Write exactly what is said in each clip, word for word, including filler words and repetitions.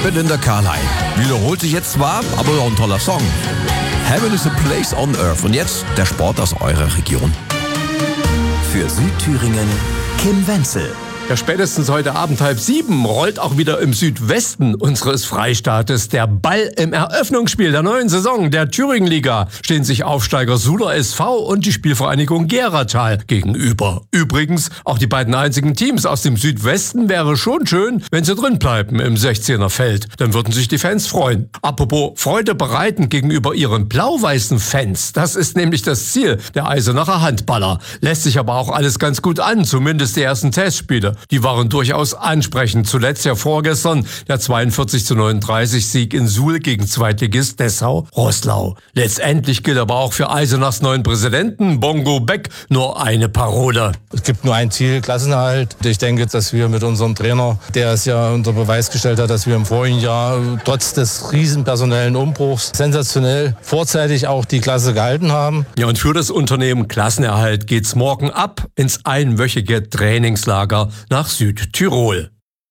Belinda Carlisle. Wiederholt sich jetzt zwar, aber auch ein toller Song. Heaven is a place on earth. Und jetzt der Sport aus eurer Region. Für Südthüringen Kim Wenzel. Ja, spätestens heute Abend halb sieben rollt auch wieder im Südwesten unseres Freistaates der Ball im Eröffnungsspiel der neuen Saison der Thüringenliga. Stehen sich Aufsteiger Suler S V und die Spielvereinigung Geratal gegenüber. Übrigens, auch die beiden einzigen Teams aus dem Südwesten wäre schon schön, wenn sie drin bleiben im sechzehner Feld. Dann würden sich die Fans freuen. Apropos Freude bereiten gegenüber ihren blau-weißen Fans. Das ist nämlich das Ziel der Eisenacher Handballer. Lässt sich aber auch alles ganz gut an, zumindest die ersten Testspiele. Die waren durchaus ansprechend. Zuletzt ja vorgestern der zweiundvierzig zu neununddreißig Sieg in Suhl gegen Zweitligist Dessau-Roßlau. Letztendlich gilt aber auch für Eisenachs neuen Präsidenten Bongo Beck nur eine Parole. Es gibt nur ein Ziel, Klassenerhalt. Ich denke, dass wir mit unserem Trainer, der es ja unter Beweis gestellt hat, dass wir im vorigen Jahr trotz des riesen personellen Umbruchs sensationell vorzeitig auch die Klasse gehalten haben. Ja, und für das Unternehmen Klassenerhalt geht's morgen ab ins einwöchige Trainingslager nach Südtirol.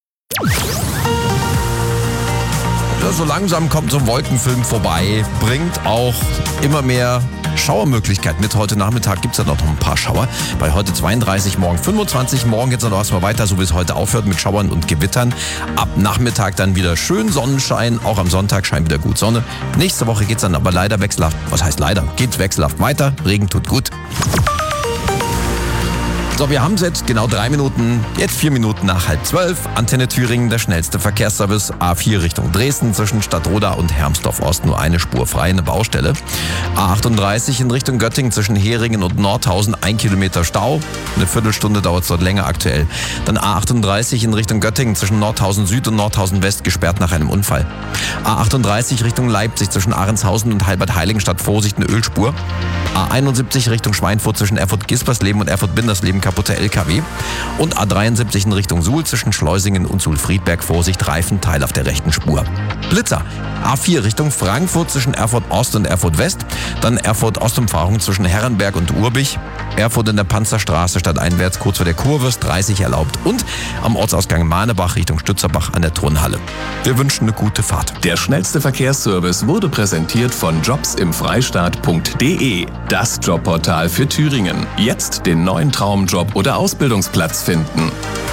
Ja, so langsam kommt so ein Wolkenfilm vorbei, bringt auch immer mehr Schauermöglichkeiten mit. Heute Nachmittag gibt es ja noch ein paar Schauer. Bei heute zweiunddreißig, morgen fünfundzwanzig. Morgen geht es noch erstmal weiter, so wie es heute aufhört, mit Schauern und Gewittern. Ab Nachmittag dann wieder schön Sonnenschein. Auch am Sonntag scheint wieder gut Sonne. Nächste Woche geht es dann aber leider wechselhaft. Was heißt leider? Geht wechselhaft weiter. Regen tut gut. So, wir haben es jetzt genau drei Minuten, jetzt vier Minuten nach halb zwölf. Antenne Thüringen, der schnellste Verkehrsservice. A vier Richtung Dresden zwischen Stadtroda und Hermsdorf-Ost nur eine Spur frei, eine Baustelle. A achtunddreißig in Richtung Göttingen zwischen Heringen und Nordhausen, ein Kilometer Stau. Eine Viertelstunde dauert es dort länger aktuell. Dann A achtunddreißig in Richtung Göttingen zwischen Nordhausen Süd und Nordhausen West gesperrt nach einem Unfall. A achtunddreißig Richtung Leipzig zwischen Ahrendshausen und Halbert-Heiligenstadt, Vorsicht, eine Ölspur. A einundsiebzig Richtung Schweinfurt zwischen Erfurt-Gispersleben und Erfurt-Bindersleben, kaputter L K W. Und A dreiundsiebzig in Richtung Suhl zwischen Schleusingen und Suhl-Friedberg, Vorsicht, Reifenteil auf der rechten Spur. Blitzer. A vier Richtung Frankfurt zwischen Erfurt-Ost und Erfurt-West. Dann Erfurt-Ostumfahrung zwischen Herrenberg und Urbich. Erfurt in der Panzerstraße stadteinwärts kurz vor der Kurve ist dreißig erlaubt. Und am Ortsausgang Mahnebach Richtung Stützerbach an der Turnhalle. Wir wünschen eine gute Fahrt. Der schnellste Verkehrsservice wurde präsentiert von jobs im freistaat punkt de. Das Jobportal für Thüringen. Jetzt den neuen Traumjob oder Ausbildungsplatz finden.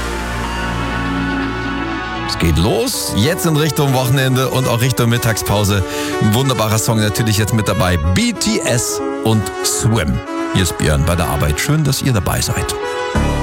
Es geht los, jetzt in Richtung Wochenende und auch Richtung Mittagspause. Ein wunderbarer Song natürlich jetzt mit dabei. B T S und Swim. Hier ist Björn bei der Arbeit. Schön, dass ihr dabei seid.